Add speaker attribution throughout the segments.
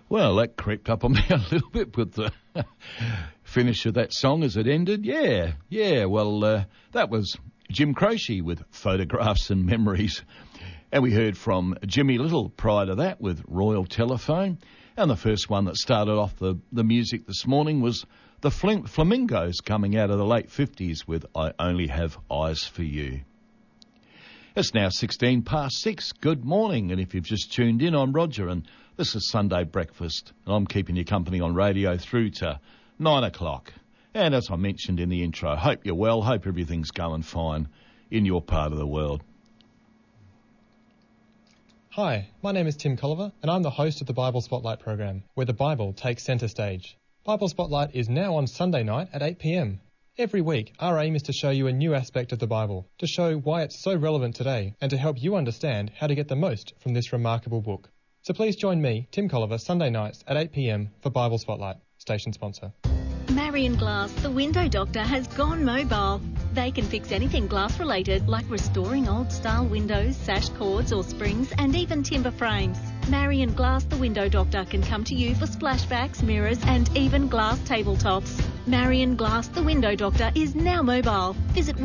Speaker 1: Well, that crept up on me a little bit with the finish of that song as it ended. Yeah. Well, that was Jim Croce with Photographs and Memories. And we heard from Jimmy Little prior to that with Royal Telephone. And the first one that started off the music this morning was the Flamingos coming out of the late 50s with I Only Have Eyes for You. It's now 16 past 6. Good morning. And if you've just tuned in, I'm Roger and this is Sunday Breakfast. And I'm keeping you company on radio through to 9 o'clock. And as I mentioned in the intro, hope you're well, hope everything's going fine in your part of the world.
Speaker 2: Hi, my name is Tim Colliver and I'm the host of the Bible Spotlight program, where the Bible takes centre stage. Bible Spotlight is now on Sunday night at 8 p.m. Every week, our aim is to show you a new aspect of the Bible, to show why it's so relevant today, and to help you understand how to get the most from this remarkable book. So please join me, Tim Colliver, Sunday nights at 8 p.m. for Bible Spotlight, station sponsor.
Speaker 3: Marion Glass, the window doctor, has gone mobile. They can fix anything glass-related, like restoring old-style windows, sash cords or springs, and even timber frames. Marion Glass, the window doctor, can come to you for splashbacks, mirrors, and even glass tabletops. Marion Glass, the window doctor, is now mobile. Visit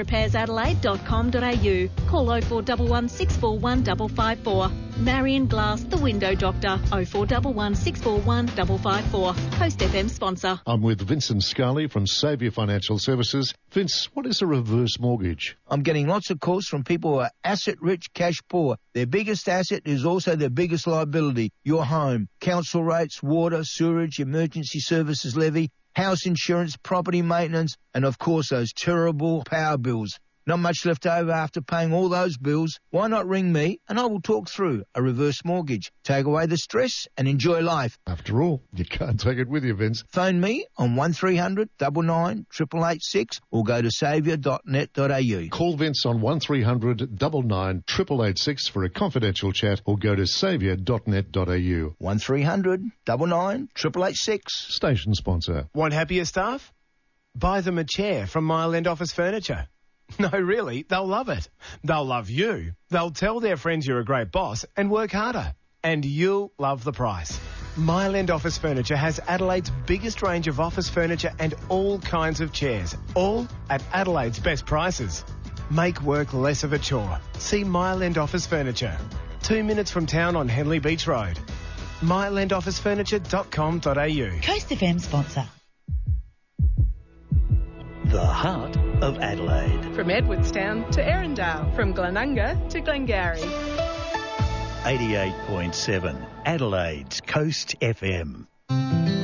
Speaker 3: windowrepairsadelaide.com.au. Call 0411 641 554. Marion Glass, the window doctor, 0411 641 554. Coast FM sponsor.
Speaker 4: I'm with Vincent Scully from Saviour Financial Services. Vince, what is a reverse mortgage?
Speaker 5: I'm getting lots of calls from people who are asset-rich, cash-poor. Their biggest asset is also their biggest liability, your home. Council rates, water, sewerage, emergency services levy, house insurance, property maintenance, and of course those terrible power bills. Not much left over after paying all those bills. Why not ring me and I will talk through a reverse mortgage. Take away the stress and enjoy life.
Speaker 4: After all, you can't take it with you, Vince.
Speaker 5: Phone me on 1300 99 888 or go to saviour.net.au.
Speaker 4: Call Vince on 1300 99 888 for a confidential chat or go to saviour.net.au.
Speaker 5: 1300 99 888.
Speaker 4: Station sponsor.
Speaker 6: Want happier staff? Buy them a chair from Mile End Office Furniture. No, really, they'll love it. They'll love you. They'll tell their friends you're a great boss and work harder. And you'll love the price. Mile End Office Furniture has Adelaide's biggest range of office furniture and all kinds of chairs, all at Adelaide's best prices. Make work less of a chore. See Mile End Office Furniture. 2 minutes from town on Henley Beach Road. mileendofficefurniture.com.au.
Speaker 7: Coast FM sponsor.
Speaker 8: The heart of Adelaide.
Speaker 9: From Edwardstown to Erindale, from Glenunga to Glengarry.
Speaker 8: 88.7 Adelaide's Coast FM.